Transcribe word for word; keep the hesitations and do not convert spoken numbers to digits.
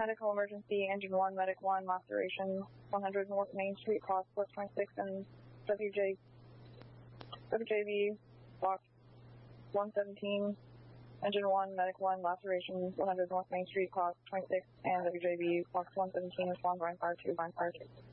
Medical emergency, engine one, medic one, laceration, one hundred North Main Street, cross four twenty-six, and W J, W J B, box one seventeen, engine one, medic one, laceration, one hundred North Main Street, cross twenty-six, and W J B, box one seventeen, respond line fire two, line fire two.